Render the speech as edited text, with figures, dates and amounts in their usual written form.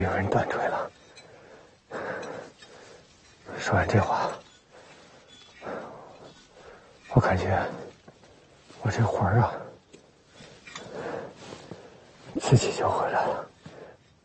有人断腿了。说完这话，我感觉我这魂儿啊，自己就回来了。